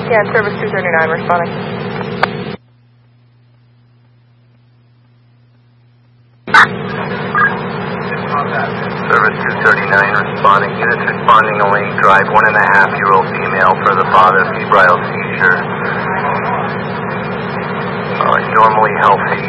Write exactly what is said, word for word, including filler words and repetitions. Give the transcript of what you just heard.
Yeah, Service two thirty-nine responding. Service two thirty-nine responding. Units responding only. Drive one and a half year old female for the father, febrile seizure. Uh, normally healthy.